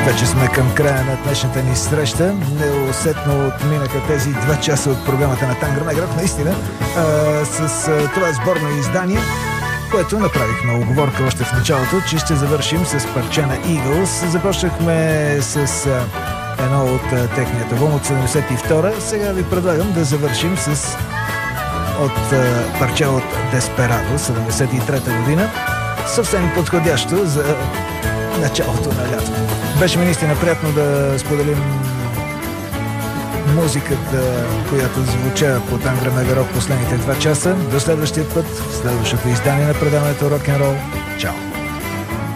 Вече сме към края на днешната ни среща. Неусетно отминаха тези 2 часа от програмата на Тангра Мегрок. Наистина, с това сборно издание, което направихме оговорка още в началото, че ще завършим с парче на Eagles. Започнахме с едно от техният албум от 72-а. Сега ви предлагам да завършим с парче от Desperado, 73-та година. Съвсем подходящо за началото на лято. Беше ми наистина приятно да споделим музиката, която звуча по Тангра Мегрок последните 2 часа. До следващия път, в следващото издание на предаването Рок-н-рол. Чао!